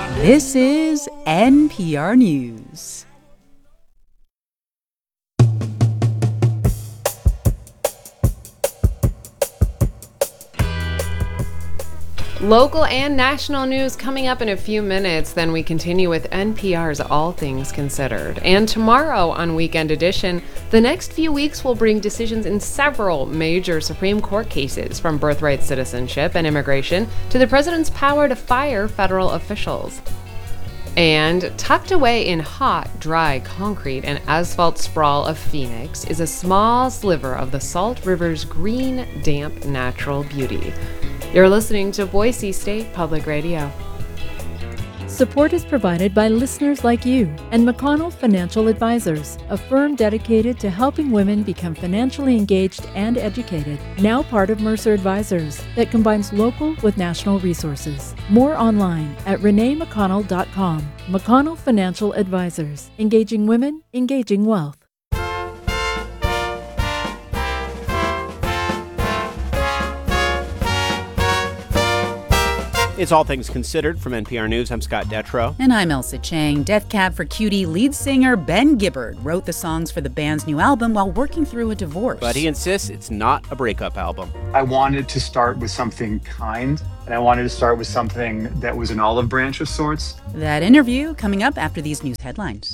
This is NPR News. Local and national news coming up in a few minutes. Then we continue with NPR's All Things Considered. And tomorrow on Weekend Edition, the next few weeks will bring decisions in several major Supreme Court cases, from birthright citizenship and immigration to the president's power to fire federal officials. And tucked away in hot, dry concrete and asphalt sprawl of Phoenix is a small sliver of the Salt River's green, damp, natural beauty. You're listening to Boise State Public Radio. Support is provided by listeners like you and McConnell Financial Advisors, a firm dedicated to helping women become financially engaged and educated. Now part of Mercer Advisors that combines local with national resources. More online at reneemcconnell.com. McConnell Financial Advisors, engaging women, engaging wealth. It's All Things Considered from NPR News. I'm Scott Detrow. And I'm Elsa Chang. Death Cab for Cutie lead singer Ben Gibbard wrote the songs for the band's new album while working through a divorce. But he insists it's not a breakup album. I wanted to start with something kind, and I wanted to start with something that was an olive branch of sorts. That interview coming up after these news headlines.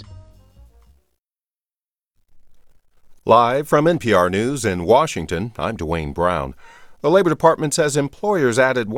Live from NPR News in Washington, I'm Dwayne Brown. The Labor Department says employers added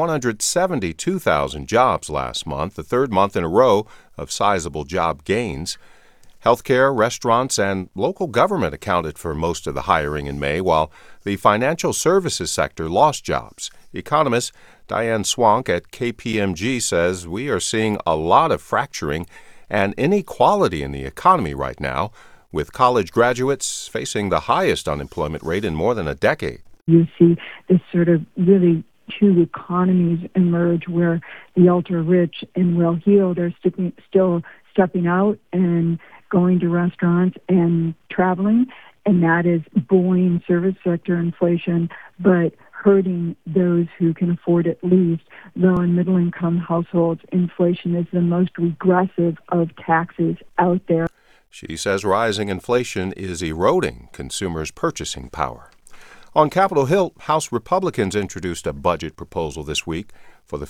172,000 jobs last month, the third month in a row of sizable job gains. Healthcare, restaurants, and local government accounted for most of the hiring in May, while the financial services sector lost jobs. Economist Diane Swank at KPMG says we are seeing a lot of fracturing and inequality in the economy right now, with college graduates facing the highest unemployment rate in more than a decade. You see this sort of really two economies emerge where the ultra-rich and well-heeled are still stepping out and going to restaurants and traveling, and that is buoying service sector inflation, but hurting those who can afford it least. Low and middle-income households, inflation is the most regressive of taxes out there. She says rising inflation is eroding consumers' purchasing power. On Capitol Hill, House Republicans introduced a budget proposal this week for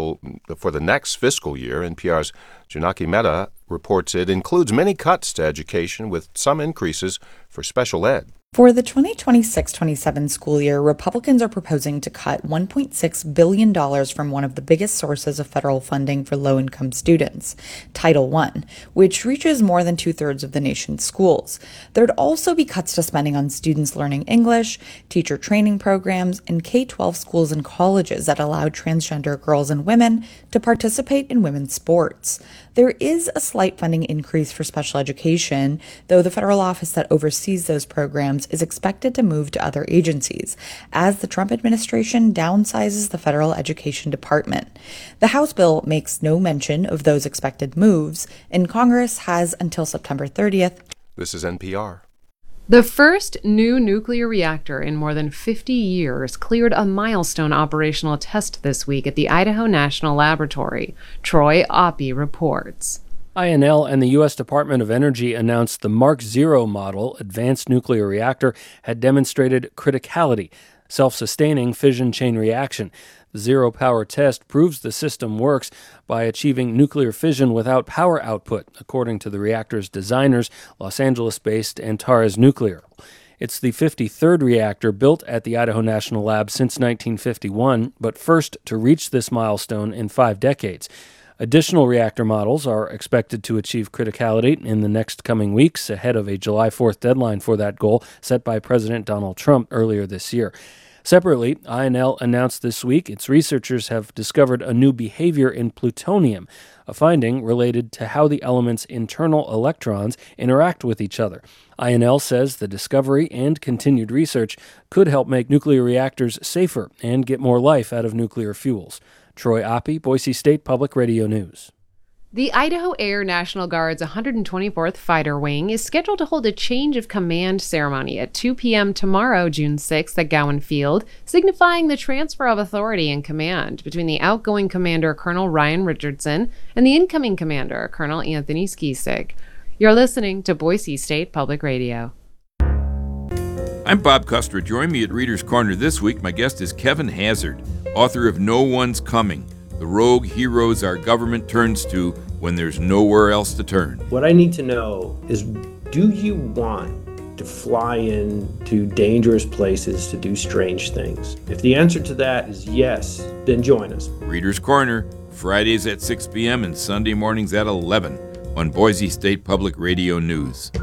the next fiscal year. NPR's Janaki Mehta reports it includes many cuts to education with some increases for special ed. For the 2026-27 school year, Republicans are proposing to cut $1.6 billion from one of the biggest sources of federal funding for low-income students, Title I, which reaches more than two-thirds of the nation's schools. There'd also be cuts to spending on students learning English, teacher training programs, and K-12 schools and colleges that allow transgender girls and women to participate in women's sports. There is a slight funding increase for special education, though the federal office that oversees those programs is expected to move to other agencies as the Trump administration downsizes the federal education department. The House bill makes no mention of those expected moves, and Congress has until September 30th. This is NPR. The first new nuclear reactor in more than 50 years cleared a milestone operational test this week at the Idaho National Laboratory. Troy Oppie reports. INL and the U.S. Department of Energy announced the Mark Zero model advanced nuclear reactor had demonstrated criticality, self-sustaining fission chain reaction. The zero power test proves the system works by achieving nuclear fission without power output, according to the reactor's designers, Los Angeles-based Antares Nuclear. It's the 53rd reactor built at the Idaho National Lab since 1951, but first to reach this milestone in 5 decades. Additional reactor models are expected to achieve criticality in the next coming weeks, ahead of a July 4th deadline for that goal set by President Donald Trump earlier this year. Separately, INL announced this week its researchers have discovered a new behavior in plutonium, a finding related to how the element's internal electrons interact with each other. INL says the discovery and continued research could help make nuclear reactors safer and get more life out of nuclear fuels. Troy Oppie, Boise State Public Radio News. The Idaho Air National Guard's 124th Fighter Wing is scheduled to hold a change of command ceremony at 2 p.m. tomorrow, June 6th, at Gowan Field, signifying the transfer of authority and command between the outgoing commander, Colonel Ryan Richardson, and the incoming commander, Colonel Anthony Skisig. You're listening to Boise State Public Radio. I'm Bob Custer. Join me at Reader's Corner this week. My guest is Kevin Hazard, author of No One's Coming, the rogue heroes our government turns to when there's nowhere else to turn. What I need to know is, do you want to fly into dangerous places to do strange things? If the answer to that is yes, then join us. Reader's Corner, Fridays at 6 p.m. and Sunday mornings at 11 on Boise State Public Radio News.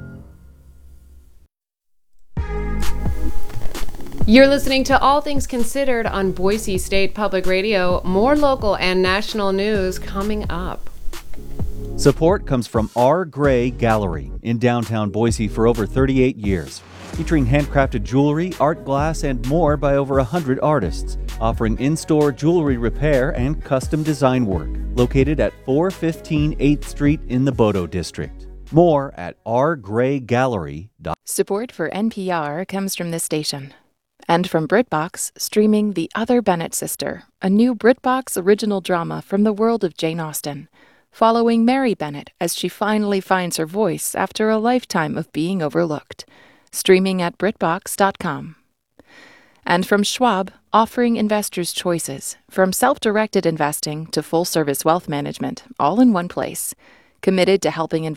You're listening to All Things Considered on Boise State Public Radio. More local and national news coming up. Support comes from R. Gray Gallery in downtown Boise for over 38 years, featuring handcrafted jewelry, art glass, and more by over 100 artists, offering in-store jewelry repair and custom design work. Located at 415 8th Street in the Bodo District. More at rgraygallery.com. Support for NPR comes from this station. And from BritBox, streaming The Other Bennett Sister, a new BritBox original drama from the world of Jane Austen, following Mary Bennett as she finally finds her voice after a lifetime of being overlooked. Streaming at BritBox.com. And from Schwab, offering investors choices, from self-directed investing to full-service wealth management, all in one place. Committed to helping investors